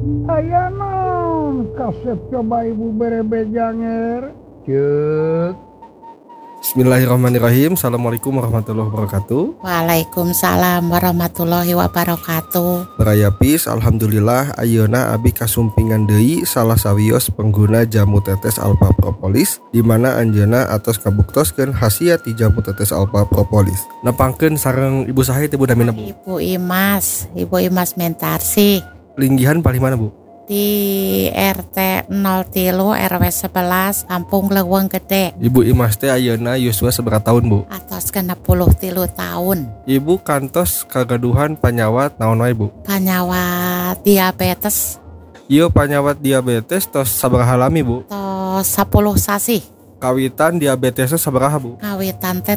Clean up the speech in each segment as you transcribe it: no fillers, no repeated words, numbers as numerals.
Aya naon kasep coba ibu berebejanger ceuk. Bismillahirrahmanirrahim. Assalamualaikum warahmatullahi wabarakatuh. Waalaikumsalam warahmatullahi wabarakatuh. Barayapis, alhamdulillah ayeuna abi kasumpingan deui salah sawios pengguna jamu tetes alpha propolis di mana anjeunna atos kabuktoskeun khasiat ti jamu tetes alpha propolis. Nepangkeun sareng Ibu saha teh Bu namina Bu? Ibu Imas Mentarsi Linggihan paling mana Bu? di RT 03 RW 11 Kampung Leuweung Gede. Ibu Imas teh ayeuna yuswa sabaraha tahun Bu? Atos 63 tahun. Ibu kantos kagaduhan panyawat naon wae Bu? Panyawat diabetes. Ieu panyawat diabetes tos sabaraha lami Bu? Tos 10 sasi. Kawitan diabetesnya sabaraha Bu? Kawitan teh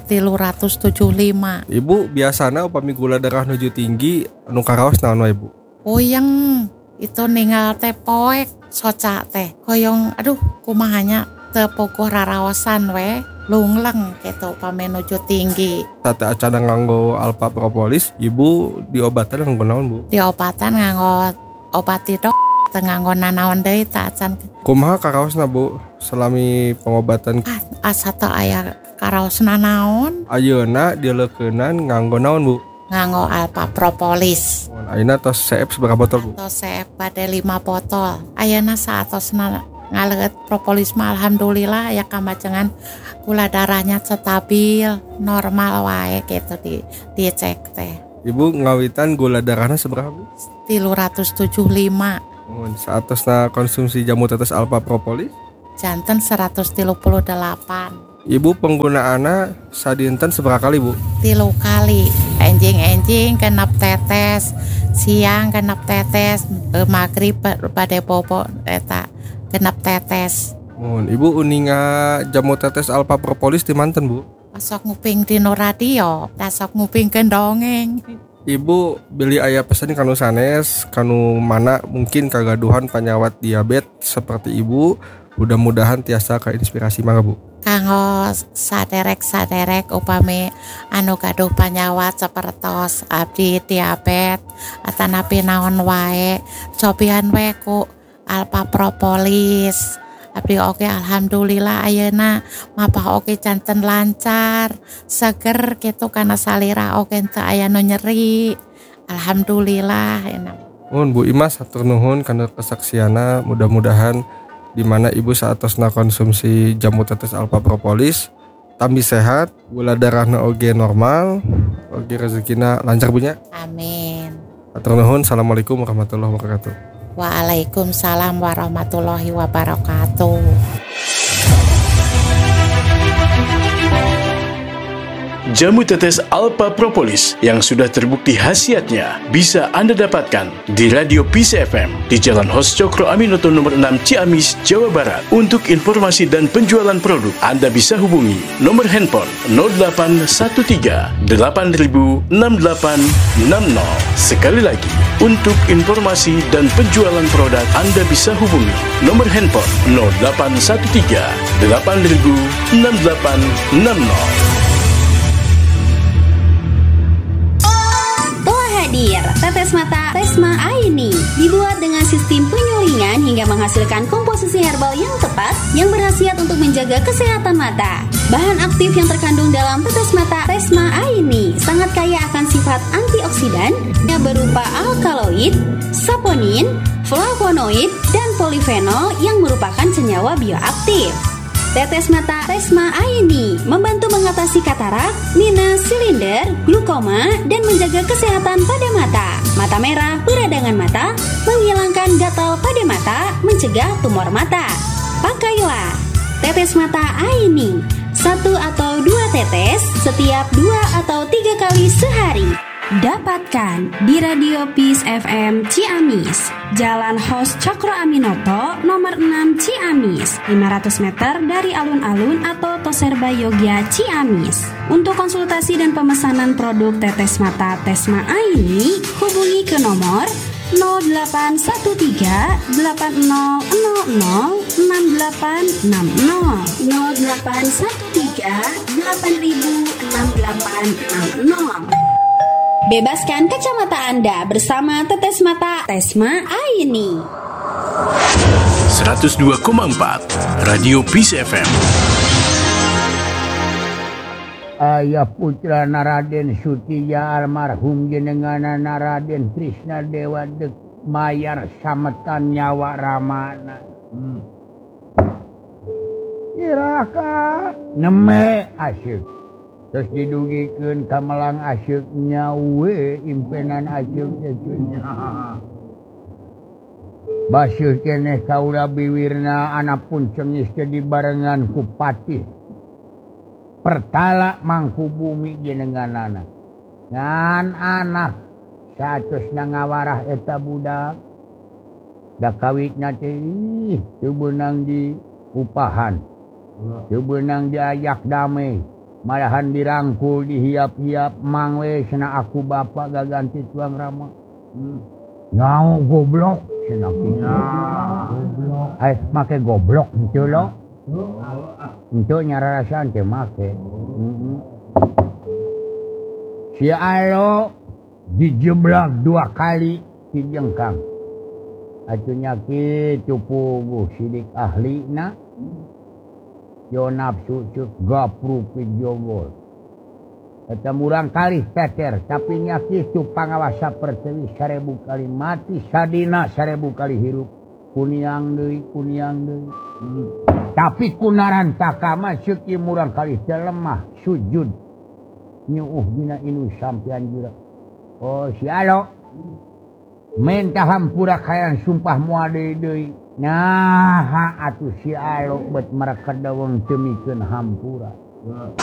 375. Ibu biasana upami gula darah nuju tinggi anu karaos naon wae Bu? Puyeng itu ninggal teh poek soca teh koyong kumahanya teu puguh raraosan we lungleng gitu upami nuju tinggi. Tata acana nganggo alpha propolis, ibu diobatan nganggo naon Bu? Diobatan nganggo obat tidok teu nganggo nanaon deui tah acan. Kumaha karaosna Bu selami pengobatan? Asa teu aya karaosna naon. Ayeuna dileukeunan nganggo naon Bu? Nganggo alpha propolis. Ayeuna tos CF seberapa botol Bu? Tos CF bade 5 botol. Ayeuna saatosna ngaleut propolis mah alhamdulillah aya kamajengan gula darahnya stabil, normal wae gitu dicek teh. Ibu ngawitan gula darahna seberapa Bu? 375. Saatosna konsumsi jamu tetes alpha propolis? Janten 138. Ibu penggunaanna sadinten seberapa kali Bu? 3 kali. Enjing genep tetes, siang genep tetes, magrib bade bobo eta genep tetes. Ibu uninga jamu tetes alpha propolis di manten Bu? Sok nguping dino radio, sok ngupingkeun dongeng. Ibu beli aya pesan kanu sanes, kanu mana mungkin kagaduhan panyawat diabetes seperti ibu, mudah-mudahan tiasa keinspirasi mangga Bu. Kanggo saderek upami anu gaduh panyawat sapertos abdi diabetes atanapi naon wae cobian we ku alpha propolis. Abdi oge alhamdulillah ayeuna mapah oge janten lancar, seger gitu kana salira oge teu aya nu nyeri. Alhamdulillah enak. Bu Imas hatur nuhun kana kesaksiana, mudah-mudahan di mana ibu saatosna konsumsi jamu tetes alpha propolis tambi sehat, gula darahna oge normal, oge rezekina lancar punya. Amin. Hatur nuhun. Assalamualaikum warahmatullahi wabarakatuh. Waalaikumsalam warahmatullahi wabarakatuh. Jamu tetes alpha propolis yang sudah terbukti khasiatnya bisa Anda dapatkan di Radio Peace FM di Jalan Hos Cokro Aminoto nomor 6 Ciamis, Jawa Barat. Untuk informasi dan penjualan produk, Anda bisa hubungi nomor handphone 0813 8000 6860. Sekali lagi, untuk informasi dan penjualan produk, Anda bisa hubungi nomor handphone 0813 8000 6860. Tetes mata Tesma Aini dibuat dengan sistem penyulingan hingga menghasilkan komposisi herbal yang tepat yang berkhasiat untuk menjaga kesehatan mata. Bahan aktif yang terkandung dalam tetes mata Tesma Aini sangat kaya akan sifat antioksidan yang berupa alkaloid, saponin, flavonoid, dan polifenol yang merupakan senyawa bioaktif. Tetes mata Tesma Aini membantu mengatasi katarak, minus, silinder, glukoma, dan menjaga kesehatan pada mata. Mata merah, peradangan mata, menghilangkan gatal pada mata, mencegah tumor mata. Pakailah tetes mata Aini 1 atau 2 tetes setiap 2 atau 3 kali sehari. Dapatkan di Radio Peace FM Ciamis, Jalan Hos Cokro Aminoto nomor 6 Ciamis, 500 meter dari alun-alun atau Toserba Yogya Ciamis. Untuk konsultasi dan pemesanan produk tetes mata Tesma Aini, hubungi ke nomor 0813 8000 6860 0813 8000 6860. Bebaskan kacamata Anda bersama Tetes Mata Tesma Aini. 102,4 Radio Peace FM. Ayah putra Raden Sutiya almarhum jenenganana Raden Trisna Dewa Dek mayar sametan nyawa ramana. Iraka neme asyik. Terus didugikeun ka melang asyiknya we impenan asyik nya. Basuh keneh kaula biwirna anapun cengis teh dibarengan ku patih. Pertala mangku bumi jenenganana. Ngan anak saatosna ngawarah eta budak. Da kawitna teh teu beunang di upahan. Teu beunang diayak damai. Malahan dirangkul dihiap-hiap mang we cenah aku bapak gaganti tuang rama. Nyau goblok cenah kitu. Goblok. Make goblok henteu lo. Untuk nyararasan teh make. Si Alo dijeblak 2 kali si jengkang. Atunya kitu puguh sidik ahlina. Yo nafsu cuk gapru pijogol. Eta murang kali teter tapi nya kitu pangawasa pertewi 1000 kali mati sadina 1000 kali hirup. Kuniang deui. Tapi kunaran takama seuki murang kali teh lemah sujud nyuuh dina inu sampean jura. Oh si Alo menta hampura kayan sumpah moal deui. Nah atuh si Alo bet marakadaweng teu mikeun hampura.